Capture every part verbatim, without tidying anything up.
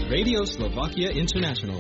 Radio Slovakia International.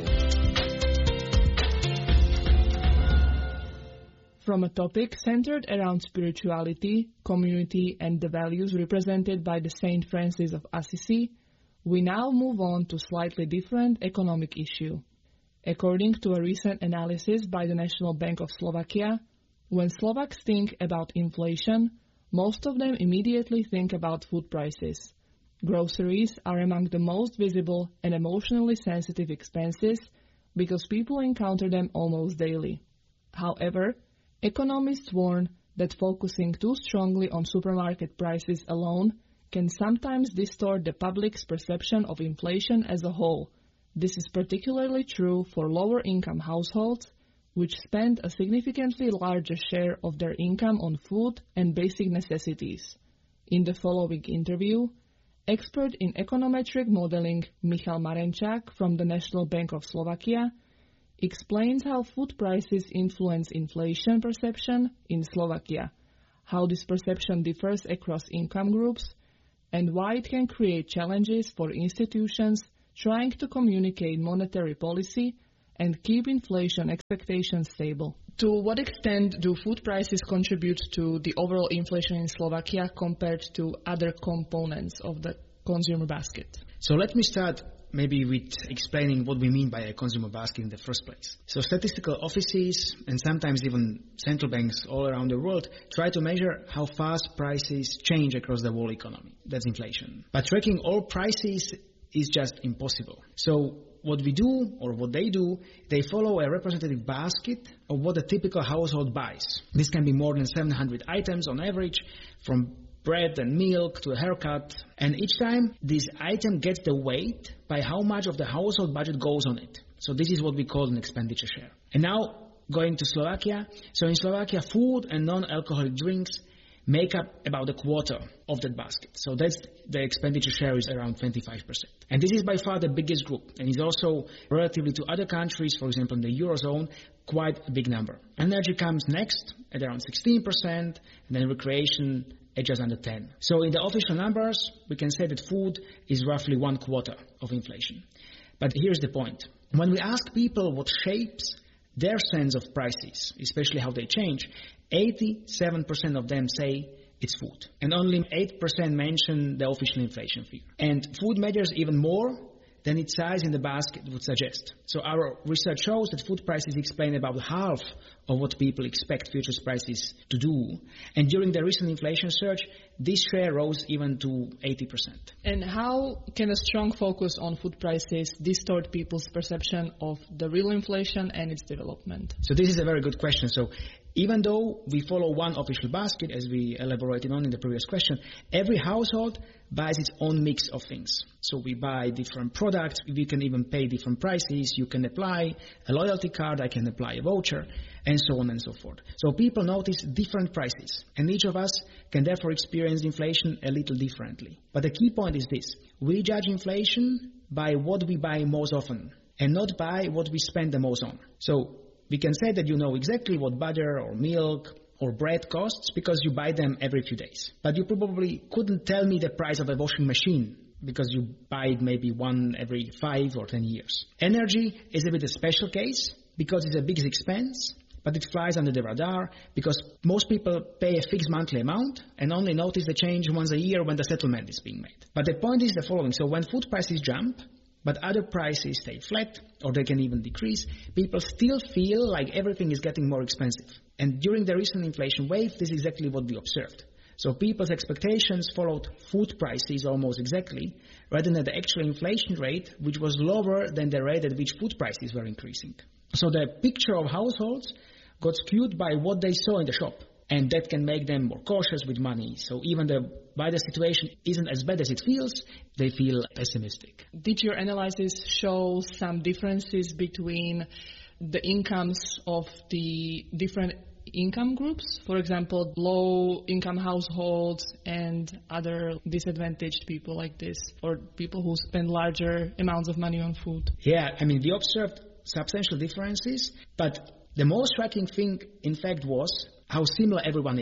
From a topic centered around spirituality, community, and the values represented by the Saint Francis of Assisi, we now move on to slightly different economic issue. According to a recent analysis by the National Bank of Slovakia, when Slovaks think about inflation, most of them immediately think about food prices. Groceries are among the most visible and emotionally sensitive expenses because people encounter them almost daily. However, economists warn that focusing too strongly on supermarket prices alone can sometimes distort the public's perception of inflation as a whole. This is particularly true for lower-income households, which spend a significantly larger share of their income on food and basic necessities. In the following interview, expert in econometric modeling Michal Marenčák from the National Bank of Slovakia explains how food prices influence inflation perception in Slovakia, how this perception differs across income groups, and why it can create challenges for institutions trying to communicate monetary policy and keep inflation expectations stable. To what extent do food prices contribute to the overall inflation in Slovakia compared to other components of the consumer basket? So let me start maybe with explaining what we mean by a consumer basket in the first place. So statistical offices and sometimes even central banks all around the world try to measure how fast prices change across the whole economy. That's inflation. But tracking all prices is just impossible. So what we do, or what they do, they follow a representative basket of what a typical household buys. This can be more than seven hundred items on average, from bread and milk to a haircut. And each time, this item gets the weight by how much of the household budget goes on it. So this is what we call an expenditure share. And now, going to Slovakia. So in Slovakia, food and non-alcoholic drinks make up about a quarter of that basket. So that's the expenditure share is around twenty-five percent. And this is by far the biggest group. And it's also, relatively to other countries, for example, in the Eurozone, quite a big number. Energy comes next at around sixteen percent, and then recreation at just under ten. So in the official numbers, we can say that food is roughly one quarter of inflation. But here's the point. When we ask people what shapes their sense of prices, especially how they change, eighty-seven percent of them say it's food. And only eight percent mention the official inflation figure. And food matters even more than its size in the basket would suggest. So our research shows that food prices explain about half of what people expect futures prices to do. And during the recent inflation surge, this share rose even to eighty percent. And how can a strong focus on food prices distort people's perception of the real inflation and its development? So this is a very good question. So even though we follow one official basket, as we elaborated on in the previous question, every household buys its own mix of things. So we buy different products, we can even pay different prices, you can apply a loyalty card, I can apply a voucher, and so on and so forth. So people notice different prices, and each of us can therefore experience inflation a little differently. But the key point is this: we judge inflation by what we buy most often, and not by what we spend the most on. So we can say that you know exactly what butter or milk or bread costs because you buy them every few days. But you probably couldn't tell me the price of a washing machine because you buy it maybe one every five or ten years. Energy is a bit a special case because it's a big expense, but it flies under the radar because most people pay a fixed monthly amount and only notice the change once a year when the settlement is being made. But the point is the following. So when food prices jump, but other prices stay flat or they can even decrease, people still feel like everything is getting more expensive. And during the recent inflation wave, this is exactly what we observed. So people's expectations followed food prices almost exactly, rather than the actual inflation rate, which was lower than the rate at which food prices were increasing. So the picture of households got skewed by what they saw in the shop. And that can make them more cautious with money. So even the wider situation isn't as bad as it feels, they feel pessimistic. Did your analysis show some differences between the incomes of the different income groups? For example, low-income households and other disadvantaged people like this, or people who spend larger amounts of money on food? Yeah, I mean, we observed substantial differences, but the most striking thing, in fact, was how similar everyone is.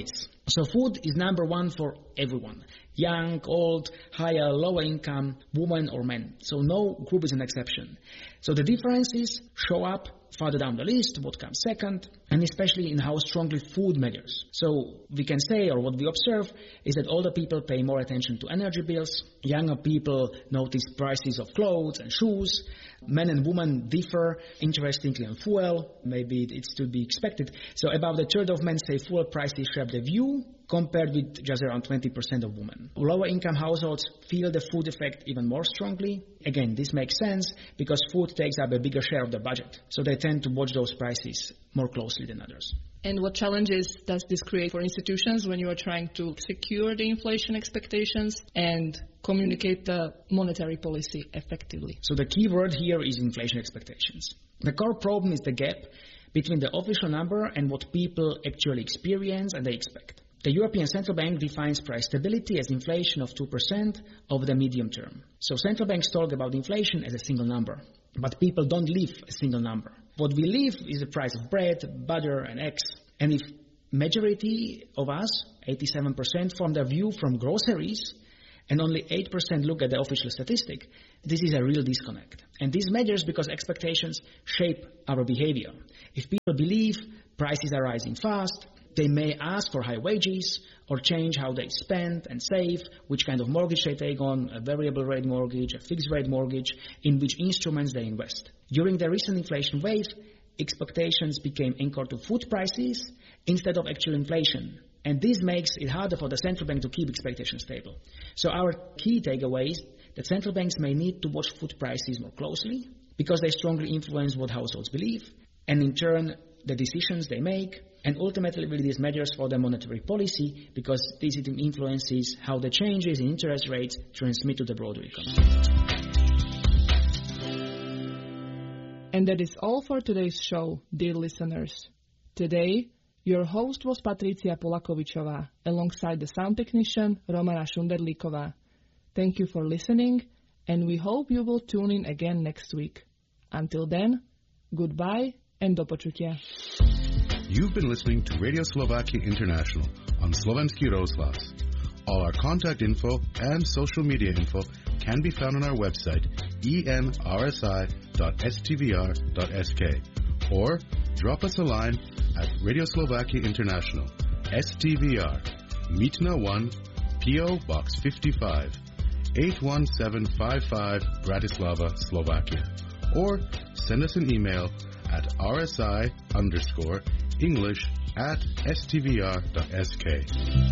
So food is number one for everyone. Young, old, higher, lower income, women or men. So no group is an exception. So the differences show up further down the list, what comes second, and especially in how strongly food matters. So we can say, or what we observe, is that older people pay more attention to energy bills, younger people notice prices of clothes and shoes, men and women differ, interestingly, on fuel, maybe it's to be expected. So about a third of men say fuel prices shape the view, compared with just around twenty percent of women. Lower income households feel the food effect even more strongly. Again, this makes sense because food takes up a bigger share of the budget. So they tend to watch those prices more closely than others. And what challenges does this create for institutions when you are trying to secure the inflation expectations and communicate the monetary policy effectively? So the key word here is inflation expectations. The core problem is the gap between the official number and what people actually experience and they expect. The European Central Bank defines price stability as inflation of two percent over the medium term. So central banks talk about inflation as a single number, but people don't live a single number. What we live is the price of bread, butter, and eggs. And if majority of us, eighty-seven percent, form their view from groceries, and only eight percent look at the official statistic, this is a real disconnect. And this matters because expectations shape our behavior. If people believe prices are rising fast, they may ask for high wages or change how they spend and save, which kind of mortgage they take on, a variable rate mortgage, a fixed rate mortgage, in which instruments they invest. During the recent inflation wave, expectations became anchored to food prices instead of actual inflation. And this makes it harder for the central bank to keep expectations stable. So our key takeaway is that central banks may need to watch food prices more closely because they strongly influence what households believe, and in turn, the decisions they make, and ultimately this matters for the monetary policy because this influences how the changes in interest rates transmit to the broader economy. And that is all for today's show, dear listeners. Today, your host was Patricia Polakovičová, alongside the sound technician Romana Šunderlíková. Thank you for listening, and we hope you will tune in again next week. Until then, goodbye and do počutia. You've been listening to Radio Slovakia International on Slovenský rozhlas. All our contact info and social media info can be found on our website e n r s i dot s t v r dot s k or drop us a line at Radio Slovakia International, S T V R, Mítna one, P O Box fifty-five, eight one seven five five, Bratislava, Slovakia. Or send us an email at rsi underscore English at s t v r dot s k.